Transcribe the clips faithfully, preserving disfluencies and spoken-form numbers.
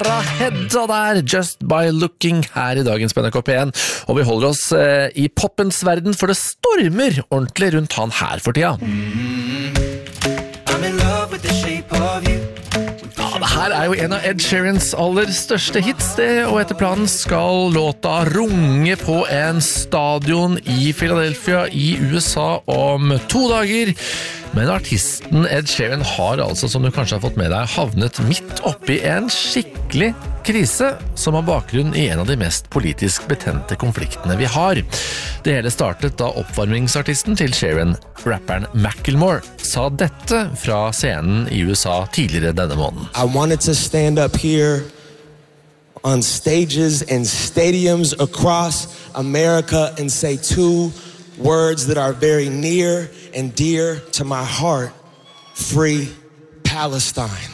Radiohead, og der Just By Looking her i dagens P N K P en. Og vi holder oss eh, i poppens verden, for det stormer ordentlig rundt han her for tida. I'm in love with the shape of you. Ja, det her er jo en av Ed Sheerans aller største hits, det, og etter planen skal låta runge på en stadion i Philadelphia i U S A om to dager. Men artisten Ed Sheeran har altså, som du kanskje har fått med deg, havnet midt oppi en skikkelig krise som har bakgrunn i en av de mest politisk betente konfliktene vi har. Det hele startet da oppvarmingsartisten til Sheeran, rapperen Macklemore, sa dette fra scenen i U S A tidligere denne måneden. I wanted to stand up here on stages and stadiums across America and say two words that are very near and dear to my heart. Free Palestine.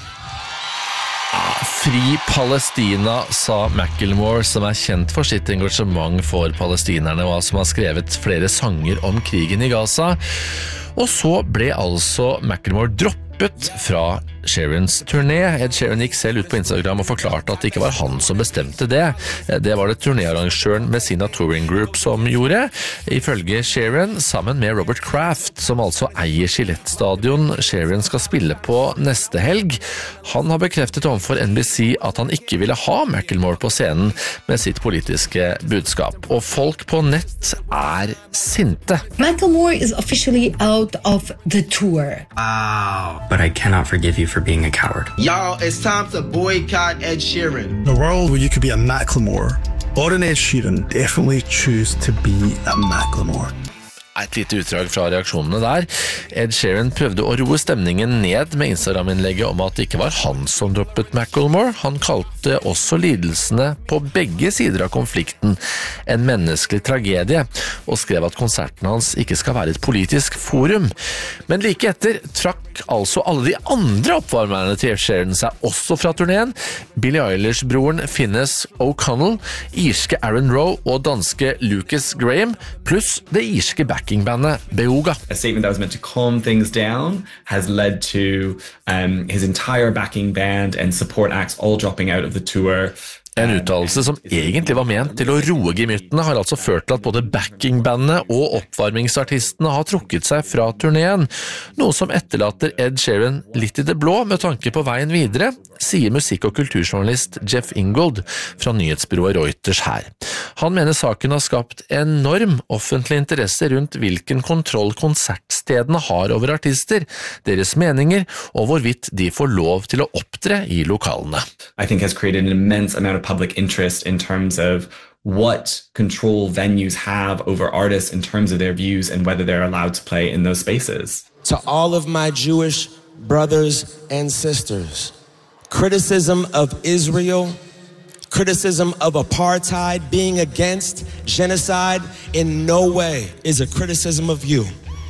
Fri Palestina, sa Macklemore, som er kjent for sitt engasjement for palestinerne, og som har skrevet flere sanger om krigen i Gaza. Og så ble altså Macklemore droppet fra Sheerans turné. Ed Sheeran gikk selv ut på Instagram og forklarte at det ikke var han som bestemte det. Det var det turnéarrangøren med Sina Touring Group som gjorde, ifølge Sheeran, sammen med Robert Kraft, som altså eier Gillette-stadion Sheeran skal spille på neste helg. Han har bekreftet overfor N B C at han ikke ville ha Macklemore på scenen med sitt politiske budskap. Og folk på nett er sinte. Macklemore is officially out of the tour. Wow. But I cannot forgive you for being a coward. Y'all, it's time to boycott Ed Sheeran. In a world where you could be a Macklemore, or an Ed Sheeran, definitely choose to be a Macklemore. Et lite utdrag fra reaksjonene der. Ed Sheeran prøvde å roe stemningen ned med Instagram-innlegget om at det ikke var han som droppet Macklemore. Han kalte også lidelsene på begge sider av konflikten en menneskelig tragedie, og skrev at konserten hans ikke skal være et politisk forum. Men like etter trakk altså alle de andre oppvarmerne til Ed Sheeran seg også fra turneen. Billie Eilish-broren Finnes O'Connell, irske Aaron Rowe og danske Lucas Graham, pluss det irske back backingbandet Beoga. A statement that was meant to calm things down has led to um, his entire backing band and support acts all dropping out of the tour. En uttalelse som egentlig var ment til å roe gemyttene har altså ført til at både backingbandet og oppvarmingsartistene har trukket seg fra turneen, noe som etterlater Ed Sheeran litt i det blå med tanke på veien videre, sier musikk- og kulturjournalist Jeff Ingold fra nyhetsbyrået Reuters her. Han mener saken har skapt enorm offentlig interesse rundt hvilken kontroll konsertstedene har over artister, deres meninger og hvorvidt de får lov til å opptre i lokalene. I think has created an immense amount of public interest in terms of what control venues have over artists in terms of their views and whether they're allowed to play in those spaces. To all of my Jewish brothers and sisters, criticism of Israel, criticism of apartheid, being against genocide in no way is a criticism of you.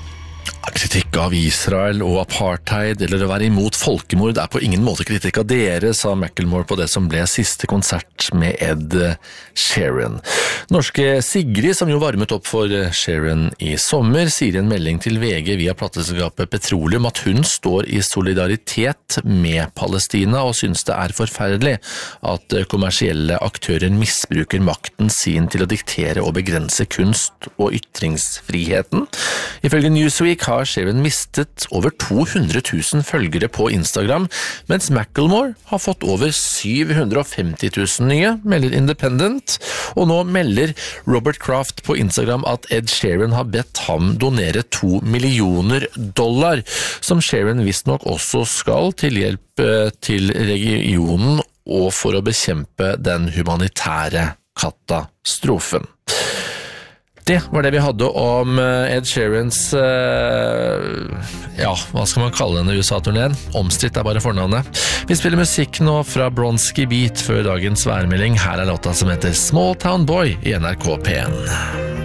Kritikk av Israel og apartheid eller å være imot folkemord er på ingen måte kritikk av dere, sa Macklemore på det som ble siste konsert med Ed Sheeran. Norske Sigrid, som jo varmet opp for Sheeran i sommer, sier i en melding til V G via plateselskapet Petroleum at hun står i solidaritet med Palestina og synes det er forferdelig at kommersielle aktører misbruker makten sin til å diktere og begrense kunst- og ytringsfriheten. Ifølge Newsweek har Sheeran mistet over to hundre tusen følgere på Instagram, mens Macklemore har fått over syv hundre og femti tusen nye, melder Independent, og nå melder Robert Kraft på Instagram at Ed Sheeran har bedt ham donere to millioner dollar, som Sheeran visstnok også skal til hjelp til regionen og for å bekjempe den humanitære katastrofen. Det var det vi hadde om Ed Sheerans, ja, hva skal man kalle denne U S A-turneen? Omstridt er bare fornavnet. Vi spiller musikk nå fra Bronski Beat før dagens værmelding. Her er låta som heter Small Town Boy i N R K P en.